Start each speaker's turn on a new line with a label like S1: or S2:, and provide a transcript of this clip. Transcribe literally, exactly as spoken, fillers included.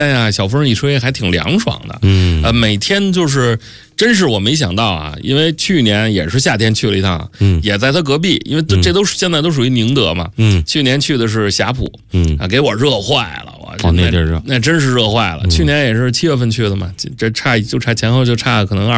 S1: 哎呀，小风一吹还挺凉爽的，
S2: 嗯，
S1: 呃，每天就是，真是我没想到啊，因为去年也是夏天去了一趟，
S2: 嗯，
S1: 也在他隔壁，因为这这都是现在都属于宁德嘛，
S2: 嗯，
S1: 去年去的是霞浦，
S2: 嗯
S1: 啊，给我热坏了，我
S2: 哦那地儿热，
S1: 那真是热坏了，去年也是七月份去的嘛，这差就差前后就差可能二。